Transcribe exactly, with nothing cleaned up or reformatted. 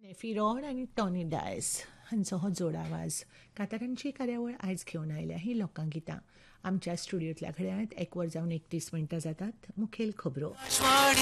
फिरॉड आणि टॉनी डायस हांचो हो जोड आवाज कांतारांची कार्यावळ आयज घेवन आयल्या ही लोकगीतां आमच्या स्टुडियोंतल्या घड्याळांत एक वर जावन एकतीस मिनटां जातात. मुखेल खबरो.